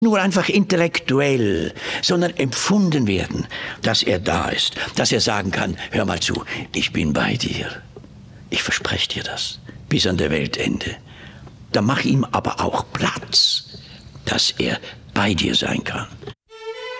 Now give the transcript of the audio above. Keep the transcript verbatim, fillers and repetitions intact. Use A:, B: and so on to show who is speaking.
A: nur einfach intellektuell, sondern empfunden werden, dass er da ist, dass er sagen kann, hör mal zu, ich bin bei dir. Ich verspreche dir das, bis an der Weltende. Da mach ihm aber auch Platz, dass er bei dir sein kann.